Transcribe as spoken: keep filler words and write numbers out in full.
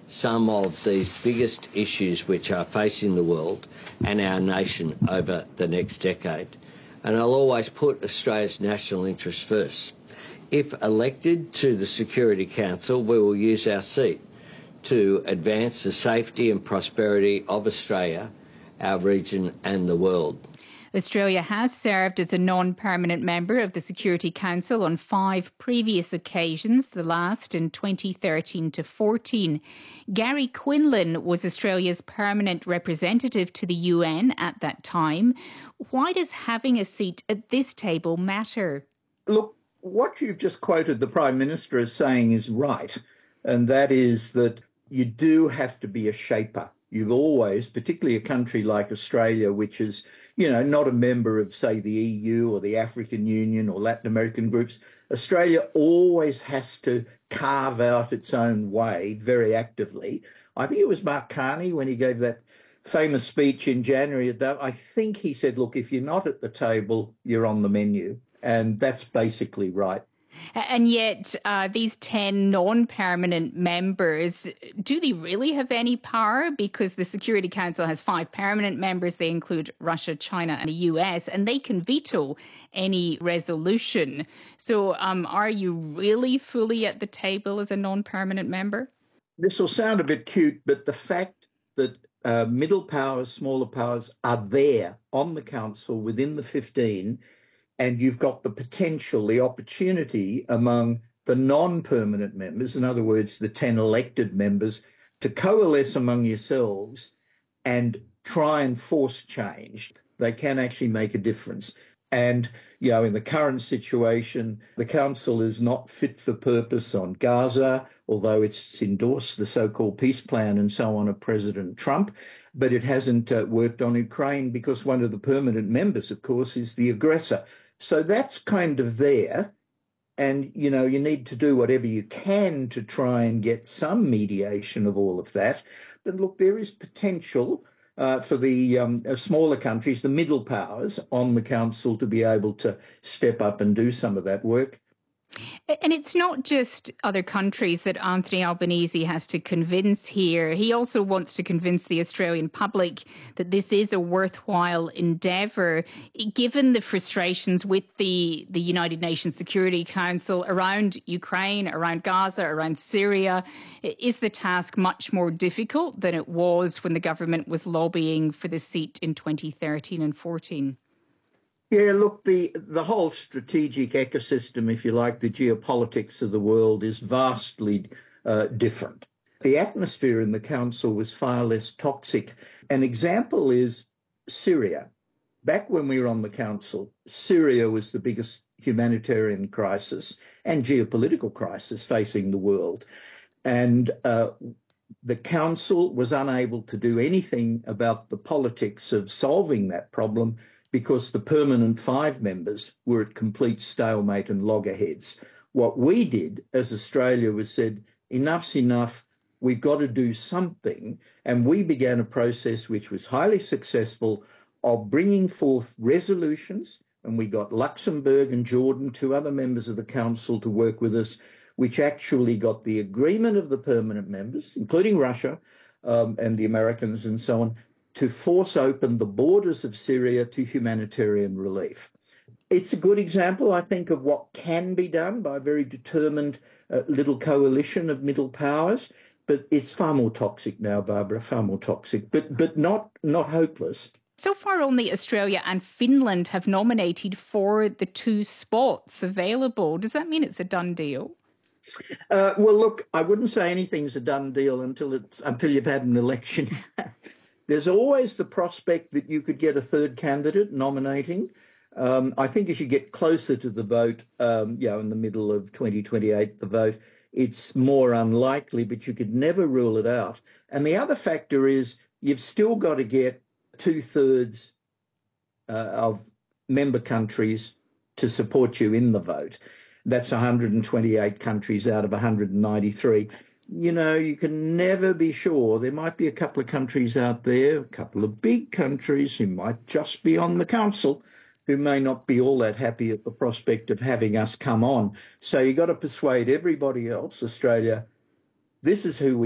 some of these biggest issues which are facing the world and our nation over the next decade. And I'll always put Australia's national interests first. If elected to the Security Council, we will use our seat to advance the safety and prosperity of Australia, our region and the world. Australia has served as a non-permanent member of the Security Council on five previous occasions, the last in twenty thirteen to fourteen. Gary Quinlan was Australia's permanent representative to the U N at that time. Why does having a seat at this table matter? Look, what you've just quoted the Prime Minister as saying is right, and that is that you do have to be a shaper. You've always, particularly a country like Australia, which is, you know, not a member of, say, the E U or the African Union or Latin American groups, Australia always has to carve out its own way very actively. I think it was Mark Carney when he gave that famous speech in January. I think he said, look, if you're not at the table, you're on the menu. And that's basically right. And yet uh, these ten non-permanent members, do they really have any power? Because the Security Council has five permanent members. They include Russia, China and the U S, and they can veto any resolution. So um, are you really fully at the table as a non-permanent member? This will sound a bit cute, but the fact that uh, middle powers, smaller powers are there on the council within the fifteen, and you've got the potential, the opportunity among the non-permanent members, in other words, the ten elected members, to coalesce among yourselves and try and force change. They can actually make a difference. And, you know, in the current situation, the council is not fit for purpose on Gaza, although it's endorsed the so-called peace plan and so on of President Trump, but it hasn't uh, worked on Ukraine because one of the permanent members, of course, is the aggressor. So that's kind of there. And, you know, you need to do whatever you can to try and get some mediation of all of that. But look, there is potential uh, for the um, uh, smaller countries, the middle powers on the council to be able to step up and do some of that work. And it's not just other countries that Anthony Albanese has to convince here. He also wants to convince the Australian public that this is a worthwhile endeavour. Given the frustrations with the, the United Nations Security Council around Ukraine, around Gaza, around Syria, is the task much more difficult than it was when the government was lobbying for the seat in twenty thirteen and fourteen? Yeah, look, the, the whole strategic ecosystem, if you like, the geopolitics of the world is vastly uh, different. The atmosphere in the council was far less toxic. An example is Syria. Back when we were on the council, Syria was the biggest humanitarian crisis and geopolitical crisis facing the world. And uh, the council was unable to do anything about the politics of solving that problem because the permanent five members were at complete stalemate and loggerheads. What we did as Australia was said, enough's enough, we've got to do something. And we began a process which was highly successful of bringing forth resolutions. And we got Luxembourg and Jordan, two other members of the council, to work with us, which actually got the agreement of the permanent members, including Russia um, and the Americans and so on, to force open the borders of Syria to humanitarian relief. It's a good example, I think, of what can be done by a very determined uh, little coalition of middle powers, but it's far more toxic now, Barbara, far more toxic, but but not not hopeless. So far, only Australia and Finland have nominated for the two spots available. Does that mean it's a done deal? Uh, well, look, I wouldn't say anything's a done deal until it's until you've had an election. There's always the prospect that you could get a third candidate nominating. Um, I think as you get closer to the vote, um, you know, in the middle of twenty twenty-eight, the vote, it's more unlikely, but you could never rule it out. And the other factor is you've still got to get two-thirds uh, of member countries to support you in the vote. That's one hundred twenty-eight countries out of one hundred ninety-three. You know, you can never be sure. There might be a couple of countries out there, a couple of big countries who might just be on the council, who may not be all that happy at the prospect of having us come on. So you've got to persuade everybody else, Australia, this is who we